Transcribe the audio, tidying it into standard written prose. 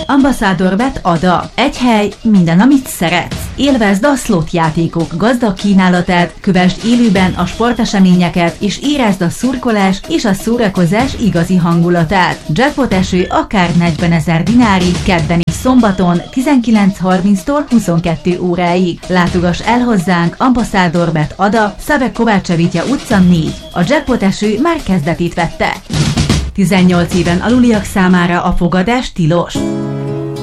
Ambassador Bet Ada. Egy hely, minden, amit szeretsz. Élvezd a slot játékok gazdag kínálatát, kövesd élőben a sporteseményeket, és érezd a szurkolás és a szórakozás igazi hangulatát. Jackpot eső akár 40 000 dinárig, kedden és szombaton 19:30-tól 22 óráig. Látogass el hozzánk, Ambassador Bet Ada, Szabek Kovácsevitya utca 4. A Jackpot eső már kezdetét vette. 18 éven aluliak számára a fogadás tilos.